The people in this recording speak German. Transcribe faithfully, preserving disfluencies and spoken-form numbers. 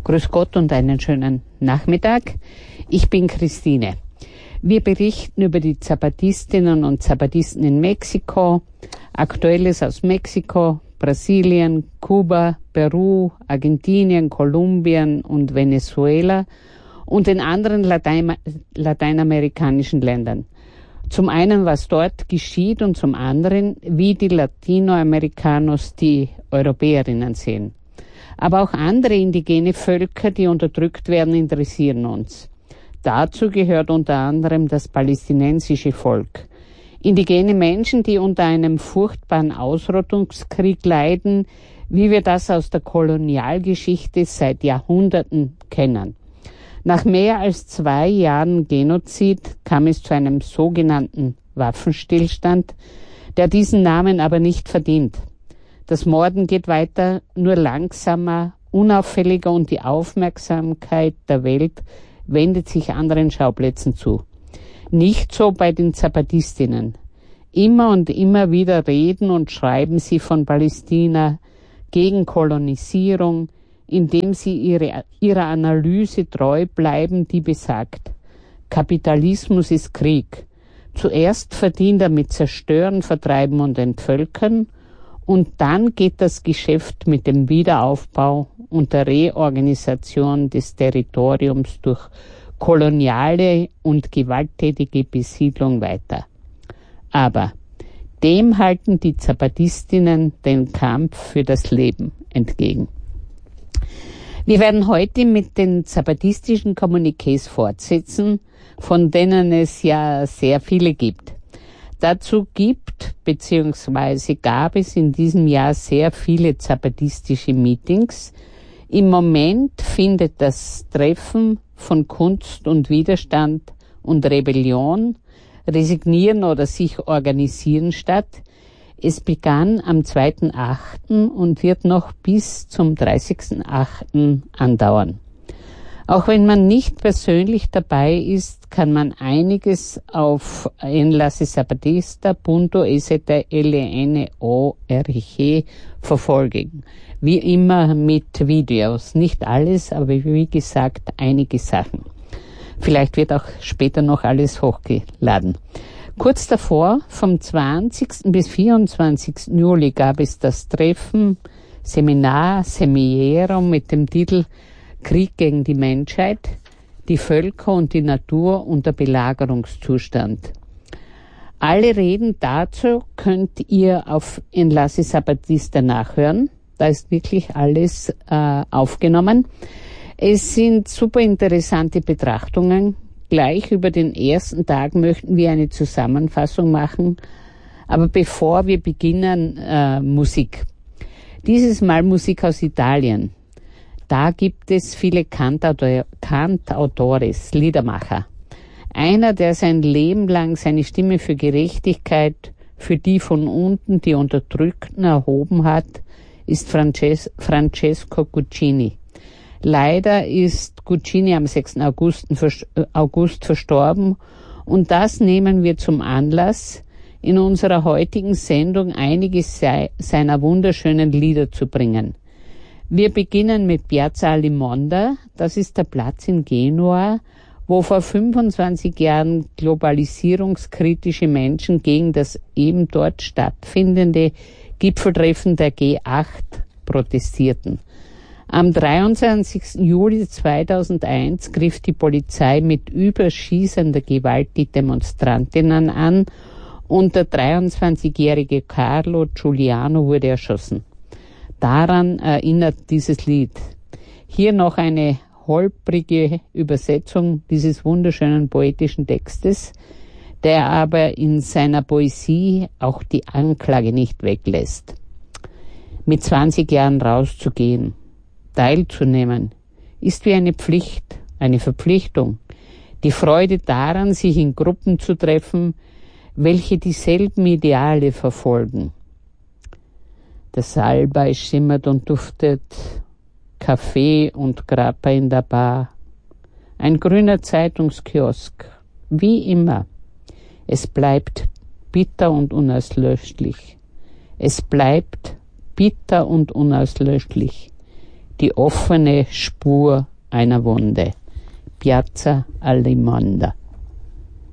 Grüß Gott und einen schönen Nachmittag. Ich bin Christine. Wir berichten über die Zapatistinnen und Zapatisten in Mexiko, Aktuelles aus Mexiko, Brasilien, Kuba, Peru, Argentinien, Kolumbien und Venezuela und den anderen Latein- lateinamerikanischen Ländern. Zum einen, was dort geschieht und zum anderen, wie die Latinoamericanos die Europäerinnen sehen. Aber auch andere indigene Völker, die unterdrückt werden, interessieren uns. Dazu gehört unter anderem das palästinensische Volk. Indigene Menschen, die unter einem furchtbaren Ausrottungskrieg leiden, wie wir das aus der Kolonialgeschichte seit Jahrhunderten kennen. Nach mehr als zwei Jahren Genozid kam es zu einem sogenannten Waffenstillstand, der diesen Namen aber nicht verdient. Das Morden geht weiter, nur langsamer, unauffälliger und die Aufmerksamkeit der Welt wendet sich anderen Schauplätzen zu. Nicht so bei den Zapatistinnen. Immer und immer wieder reden und schreiben sie von Palästina, gegen Kolonisierung, indem sie ihre, ihrer Analyse treu bleiben, die besagt, Kapitalismus ist Krieg. Zuerst verdient er mit Zerstören, Vertreiben und Entvölkern, und dann geht das Geschäft mit dem Wiederaufbau und der Reorganisation des Territoriums durch koloniale und gewalttätige Besiedlung weiter. Aber dem halten die Zapatistinnen den Kampf für das Leben entgegen. Wir werden heute mit den zapatistischen Kommuniqués fortsetzen, von denen es ja sehr viele gibt. Dazu gibt bzw. gab es in diesem Jahr sehr viele zapatistische Meetings. Im Moment findet das Treffen von Kunst und Widerstand und Rebellion, Resignieren oder sich organisieren statt. Es begann am zweiten achten und wird noch bis zum dreißigsten achten andauern. Auch wenn man nicht persönlich dabei ist, kann man einiges auf enlacezapatista punto sln.org verfolgen. Wie immer mit Videos. Nicht alles, aber wie gesagt, einige Sachen. Vielleicht wird auch später noch alles hochgeladen. Kurz davor, vom zwanzigsten bis vierundzwanzigsten Juli, gab es das Treffen, Seminar, Semillero mit dem Titel Krieg gegen die Menschheit, die Völker und die Natur unter Belagerungszustand. Alle Reden dazu könnt ihr auf Enlace Zapatista nachhören. Da ist wirklich alles äh, aufgenommen. Es sind super interessante Betrachtungen. Gleich über den ersten Tag möchten wir eine Zusammenfassung machen. Aber bevor wir beginnen, äh, Musik. Dieses Mal Musik aus Italien. Da gibt es viele Cantautor, Cantautores, Liedermacher. Einer, der sein Leben lang seine Stimme für Gerechtigkeit, für die von unten, die Unterdrückten erhoben hat, ist Frances- Francesco Guccini. Leider ist Guccini am sechsten August verstorben und das nehmen wir zum Anlass, in unserer heutigen Sendung einige seiner wunderschönen Lieder zu bringen. Wir beginnen mit Piazza Alimonda, das ist der Platz in Genua, wo vor fünfundzwanzig Jahren globalisierungskritische Menschen gegen das eben dort stattfindende Gipfeltreffen der G acht protestierten. Am dreiundzwanzigsten Juli zweitausendeins griff die Polizei mit überschießender Gewalt die Demonstrantinnen an und der dreiundzwanzigjährige Carlo Giuliano wurde erschossen. Daran erinnert dieses Lied. Hier noch eine holprige Übersetzung dieses wunderschönen poetischen Textes, der aber in seiner Poesie auch die Anklage nicht weglässt. Mit zwanzig Jahren rauszugehen, teilzunehmen, ist wie eine Pflicht, eine Verpflichtung. Die Freude daran, sich in Gruppen zu treffen, welche dieselben Ideale verfolgen. Der Salbei schimmert und duftet, Kaffee und Grappa in der Bar. Ein grüner Zeitungskiosk, wie immer. Es bleibt bitter und unauslöschlich. Es bleibt bitter und unauslöschlich. die offene Spur einer Wunde. Piazza Alimonda.